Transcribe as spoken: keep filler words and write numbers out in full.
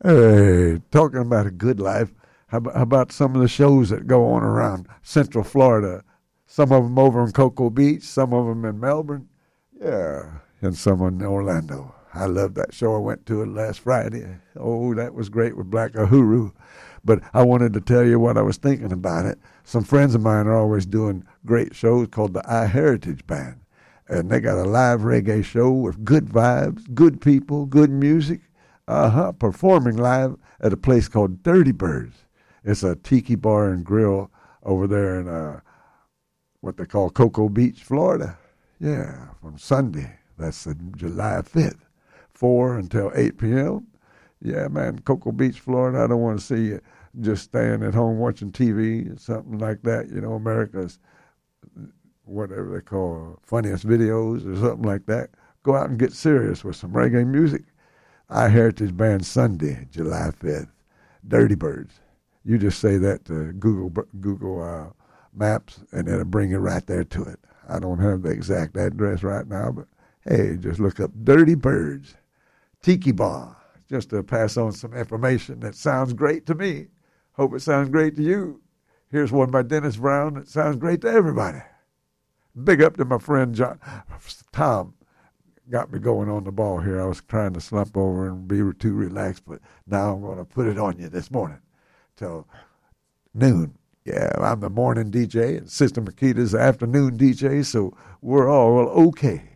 Hey, talking about a good life, how about, how about some of the shows that go on around Central Florida? Some of them over in Cocoa Beach, some of them in Melbourne, yeah, and some in Orlando. I love that show. I went to it last Friday. Oh, that was great with Black Uhuru. But I wanted to tell you what I was thinking about it. Some friends of mine are always doing great shows called the iHeritage Band. And they got a live reggae show with good vibes, good people, good music. Uh-huh, performing live at a place called Dirty Birds. It's a tiki bar and grill over there in uh, what they call Cocoa Beach, Florida. Yeah, from Sunday. That's the July fifth, four until eight p.m. Yeah, man, Cocoa Beach, Florida. I don't want to see you just staying at home watching T V or something like that. You know, America's whatever they call funniest videos or something like that. Go out and get serious with some reggae music. iHeritage Band Sunday, July fifth, Dirty Birds. You just say that to Google Google uh, Maps, and it'll bring you right there to it. I don't have the exact address right now, but hey, just look up Dirty Birds, Tiki Bar, just to pass on some information that sounds great to me. Hope it sounds great to you. Here's one by Dennis Brown that sounds great to everybody. Big up to my friend John, Tom. Got me going on the ball here. I was trying to slump over and be too relaxed, but now I'm going to put it on you this morning till noon. Yeah, I'm the morning D J, and Sister Makita's the afternoon D J, so we're all okay.